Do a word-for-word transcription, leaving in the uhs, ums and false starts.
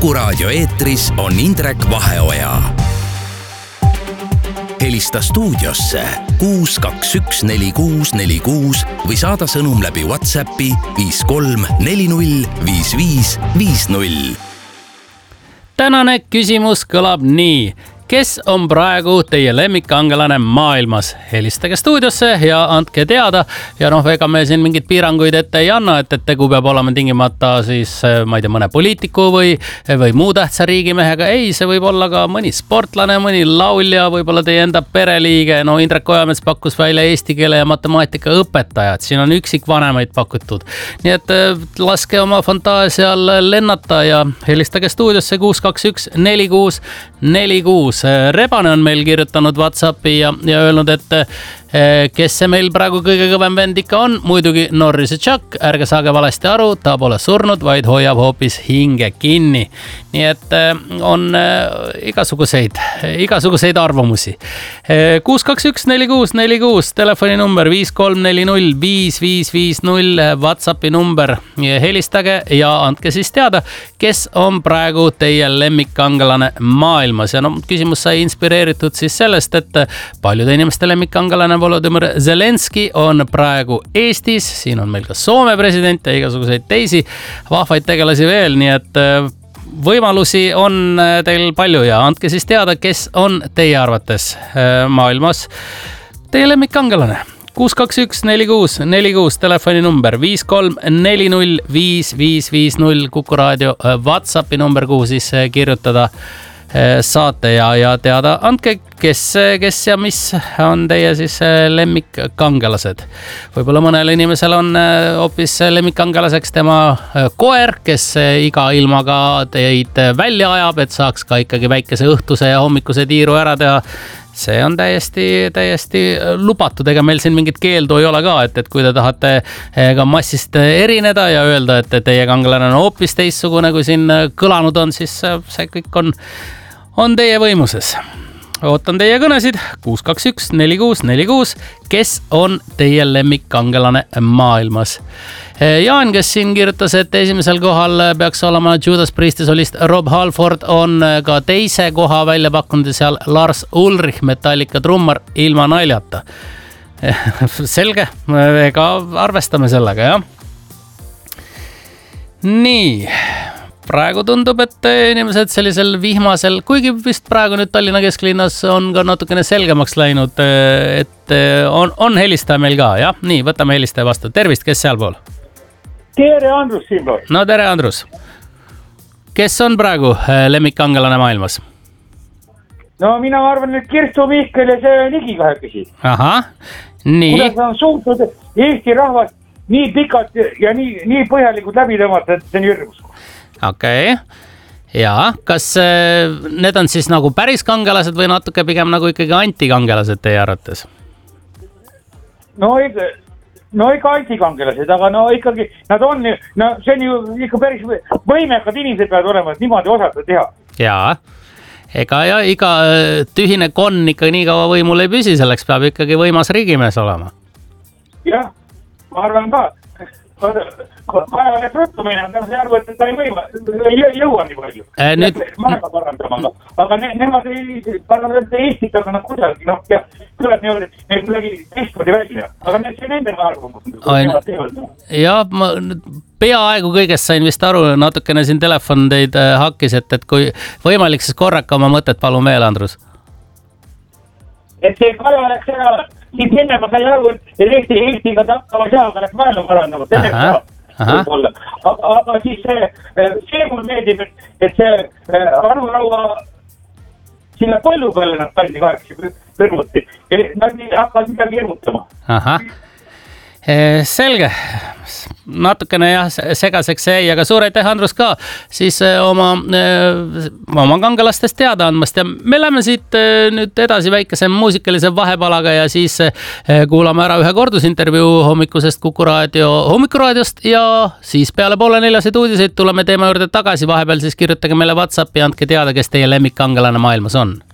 Kuku Raadio eetris on Indrek Vaheoja. Helista stuudiosse kuus kaks üks neli kuus neli kuus või saada sõnum läbi WhatsAppi viis kolm neli null viis viis viis null. Tänane küsimus kõlab nii. Kes on praegu teie lemmikkangelane maailmas? Helistage stuudiosse ja andke teada. Ja noh, ega me siin mingid piiranguid ette ei anna, et, et tegu peab olema tingimata siis, ma ei tea, mõne poliitiku või, või muu tähtsa riigimehega. Ei, see võib olla ka mõni sportlane, mõni laulja, võib-olla teie enda pereliige. No Indrek Ojamets pakkus välja eesti keele ja matemaatika õpetajad. Siin on üksik vanemaid pakutud. Nii et laske oma fantaasial lennata ja helistage stuudiosse kuus kaks üks neli kuus neli kuus. Rebane on meil kirjutanud WhatsAppi ja, ja öelnud, et kes see meil praegu kõige kõvem vend ikka on? Muidugi Norris ja Chuck, ärge saage valesti aru, ta pole surnud, vaid hoiab hoopis hinge kinni. Nii et on igasuguseid, igasuguseid arvamusi. kuus kaks üks neli kuus neli kuus, telefoni number viis kolm neli null viis viis viis null, WhatsAppi number. Helistage ja andke siis teada, kes on praegu teie lemmikkangelane maailmas. Ja no, küsimus sai inspireeritud siis sellest, et paljude inimeste lemmikkangelane Volodymyr Zelenski on praegu Eestis. Siin on meil ka Soome president ja igasuguseid teisi vahvaid tegelasi veel, nii et võimalusi on teil palju ja andke siis teada, kes on teie arvates maailmas teie lemmikkangelane. kuus kaks üks neli kuus neli kuus, telefoni number viis kolm neli null viis viis viis null, Kuku Raadio WhatsAppi number, kuhu siis kirjutada saate ja, ja teada andke, kes, kes ja mis on teie siis lemmikkangelased. Võib-olla mõnel inimesel on hoopis lemmikkangelaseks tema koer, kes iga ilmaga teid välja ajab, et saaks ka ikkagi väikese õhtuse ja hommikuse tiiru ära teha. See on täiesti, täiesti lubatud, ega meil siin mingit keeldu ei ole ka, et, et kui te tahate ka massist erineda ja öelda, et teie kangelane on hoopis teistsugune, kui siin kõlanud on, siis see kõik on, on teie võimuses. Ootan teie kõnesid kuus kaks üks neli kuus neli kuus, kes on teie lemmikkangelane maailmas. Jaan, kes siin kirjutas, et esimesel kohal peaks olema Judas Priesti solist Rob Halford, on ka teise koha välja pakkunud ja seal Lars Ulrich, Metallica trummar, ilma naljata. Selge, ega arvestame sellega, jah? Nii, praegu tundub, et inimesed sellisel vihmasel, kuigi vist praegu nüüd Tallinna kesklinnas on ka natukene selgemaks läinud, et on, on helistaja meil ka, jah? Nii, võtame helistaja vastu. Tervist, kes seal pool? Tere, Andrus siin pool. No tere, Andrus. Kes on praegu lemmikkangelane maailmas? No mina arvan, et Kirstu Mihkel ja see Ligi kahekesi. Aha, nii. Kuidas on suutnud Eesti rahvast nii pikalt ja nii, nii põhjalikult läbi tõmmata, et see on hirmus. Okei. Ja, kas need on siis nagu päris kangelased või natuke pigem nagu ikkagi antikangelased teie arvates? No ikka, no ikka antikangelased, aga no ikkagi nad on, no see on ju ikka päris võimekad inimesed peavad olema, et niimoodi osata teha. Jaa, ega ja iga tühine konn ikka nii kaua võimul ei püsi, selleks peab ikkagi võimas riigimees olema. Jah, ma arvan ka. Vaja need ruttumine, ta on arvu, et ta ei võima, ei jõua nii palju. Äh, nüüd... Maega parandama, aga ne, nemad ei parandada Eestit, aga nad kuidagi, noh, ja tuleb nii, et neil kuidagi teistmoodi välja. Aga need see nende arvamus. Jah, ma peaaegu kõigest sain vist aru, natukene siin telefon teid hakkis, et, et kui võimalik, siis korraka oma mõtet palun veel, Andrus. Et see Kaja läks ära, siis enne ma sai aru, et Eesti Eestiga takkava seaga läks maailma parandama. Aga, aga siis see, see mul meeldib, et, et see Anu Raua sinna põllu peale nad pandi kaheksa kõrvuti. Nad hakkas midagi hirmutama. Aha. Selge, natukene jah, segaseks jäi, aga suur aitäh, Andrus, ka siis oma, oma kangelastest teada andmast ja me lähme siit nüüd edasi väikese muusikalise vahepalaga ja siis kuulame ära ühe kordusintervjuu hommikusest Kuku Raadio hommikuraadiost ja siis peale poole neljaseid uudiseid tuleme teema juurde tagasi, vahepeal siis kirjutage meile WhatsAppi ja andke teada, kes teie lemmikkangelane maailmas on.